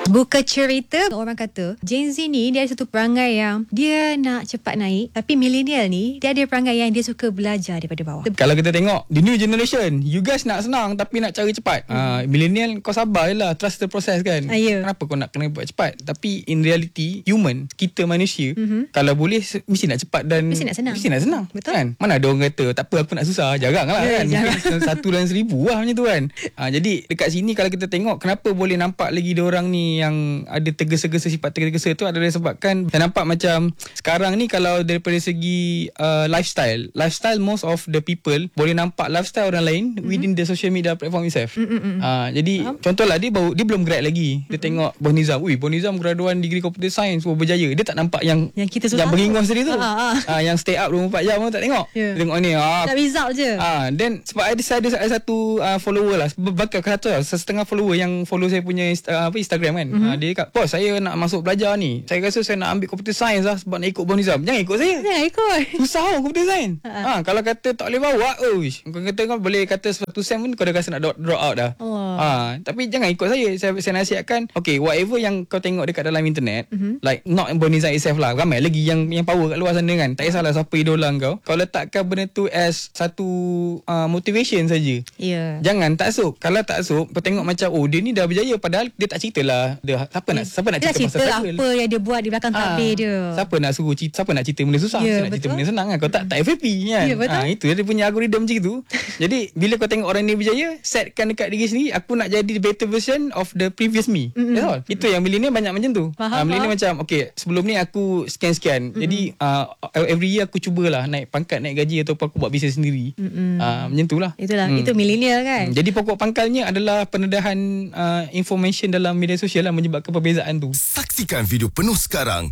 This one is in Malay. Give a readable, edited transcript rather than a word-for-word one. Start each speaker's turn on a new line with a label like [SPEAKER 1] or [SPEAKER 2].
[SPEAKER 1] Buka cerita, orang kata Gen Z ni dia ada satu perangai yang dia nak cepat naik, tapi millennial ni dia ada perangai yang dia suka belajar daripada bawah.
[SPEAKER 2] Kalau kita tengok the new generation, you guys nak senang tapi nak cara cepat. Millennial kau sabar je lah, trust the process kan. Kenapa kau nak kena buat cepat? Tapi in reality, human, kita manusia, kalau boleh mesti nak cepat dan
[SPEAKER 1] mesti nak senang.
[SPEAKER 2] Betul kan? Mana ada orang kata tak apa aku nak susah, jarang lah kan. Mungkin 1 dalam 1000 lah macam tu kan. Jadi dekat sini kalau kita tengok kenapa boleh nampak lagi dia orang ni yang ada tergesa-gesa, sifat tergesa-gesa tu adalah disebabkan saya nampak macam sekarang ni kalau daripada segi lifestyle most of the people boleh nampak lifestyle orang lain within the social media platform itself. Jadi contohlah dia belum grad lagi, dia tengok Bos Nizam, Bos Nizam graduan degree computer science, berjaya. Dia tak nampak yang
[SPEAKER 1] kita
[SPEAKER 2] yang beringus tadi tu. Yang stay up 24 jam tak tengok. Dia tengok ni
[SPEAKER 1] tak result je.
[SPEAKER 2] Then sebab saya ada satu follower lah, bakal kata setengah follower yang follow saya punya Instagram kan. Dia cakap, "Bos, saya nak masuk belajar ni. Saya rasa saya nak ambil computer science lah sebab nak ikut Bos Nizam." Jangan ikut saya.
[SPEAKER 1] Jangan ikut.
[SPEAKER 2] Susah computer science. Kalau kata tak boleh bawa, kau kata kau boleh kata 1 sem pun kau dah rasa nak drop out dah. Tapi jangan ikut saya. Saya nasihatkan, okay, whatever yang kau tengok dekat dalam internet, like not Bos Nizam itself lah. Ramai lagi yang power kat luar sana kan. Tak kisahlah siapa idola kau letakkan benda tu as satu motivation saja. Jangan taksub. Kalau taksub, kau tengok macam dia ni dah berjaya, padahal dia tak ceritalah dia siapa nak cerita pasal
[SPEAKER 1] apa yang dia buat di belakang tabir dia.
[SPEAKER 2] Siapa nak suruh cerita, siapa nak cerita benda susah, siapa nak cerita benda senang kan. Kau tak FAP kan. Itu dia punya algoritma macam tu. Jadi bila kau tengok orang ni berjaya, setkan dekat diri sendiri, aku nak jadi the better version of the previous me. That's all. Itu yang millennial banyak macam tu. Millennial macam okay, sebelum ni aku sekian-sekian. Jadi every year aku cubalah naik pangkat, naik gaji ataupun aku buat bisnes sendiri. Macam tu lah.
[SPEAKER 1] Itulah, itu millennial kan.
[SPEAKER 2] Jadi pokok pangkalnya adalah pendedahan information dalam media sosial lah menyebabkan perbezaan tu.
[SPEAKER 3] Saksikan video penuh sekarang